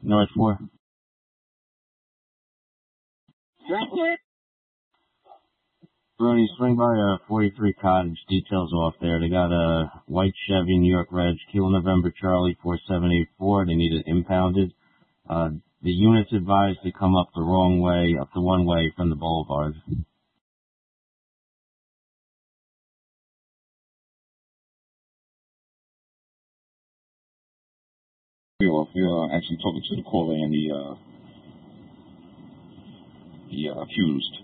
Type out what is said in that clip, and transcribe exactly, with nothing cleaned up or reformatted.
North four. Brody, swing by uh, forty-three Cottage. Details off there. They got a white Chevy New York Reg, Kilo November Charlie four seven eight four. They need it impounded. Uh, the unit's advised to come up the wrong way, up the one way from the boulevard. We are, we are actually talking to the caller and the, uh, the uh, accused.